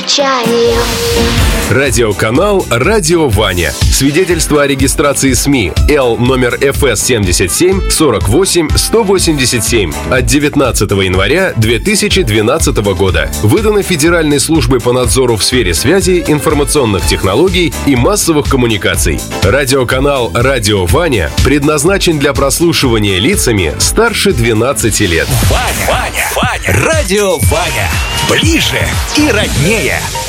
умолчанию. Радиоканал «Радио Ваня». Свидетельство о регистрации СМИ Л номер ФС 77 48 187 от 19 января 2012 года. Выдано Федеральной службой по надзору в сфере связи, информационных технологий и массовых коммуникаций. Радиоканал «Радио Ваня» предназначен для прослушивания лицами старше 12 лет. Ваня. Радио Ваня. Ближе и роднее.